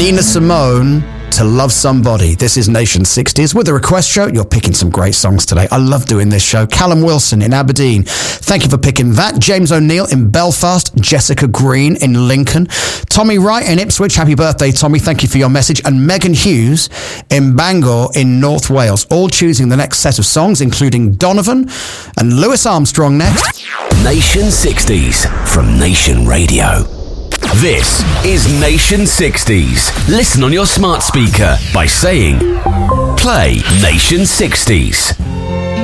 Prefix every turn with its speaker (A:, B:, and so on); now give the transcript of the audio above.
A: Nina Simone, To Love Somebody. This is Nation 60s. With the request show, you're picking some great songs today. I love doing this show. Callum Wilson in Aberdeen, thank you for picking that. James O'Neill in Belfast. Jessica Green in Lincoln. Tommy Wright in Ipswich. Happy birthday, Tommy. Thank you for your message. And Megan Hughes in Bangor in North Wales. All choosing the next set of songs, including Donovan and Louis Armstrong next.
B: Nation 60s from Nation Radio. This is Nation 60s. Listen on your smart speaker by saying, play Nation 60s.